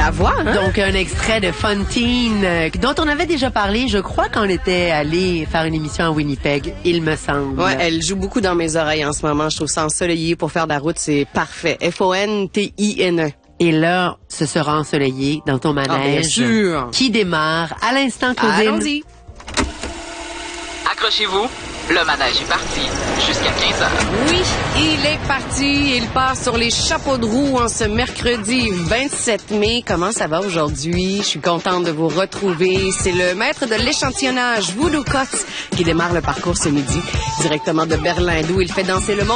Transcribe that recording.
la voix, hein? Donc, un extrait de Fun Teen, dont on avait déjà parlé, je crois qu'on était allé faire une émission à Winnipeg, il me semble. Ouais, elle joue beaucoup dans mes oreilles en ce moment. Je trouve ça ensoleillé pour faire de la route, c'est parfait. Fontine. Et là, ce sera ensoleillé dans ton manège. Ah, bien sûr. Qui démarre à l'instant, Claudine. Allons-y. Accrochez-vous, le manège est parti jusqu'à 15h. Oui, il est parti. Il part sur les chapeaux de roue en ce mercredi 27 mai. Comment ça va aujourd'hui? Je suis contente de vous retrouver. C'est le maître de l'échantillonnage, Voodoo Cuts, qui démarre le parcours ce midi, directement de Berlin, d'où il fait danser le monde.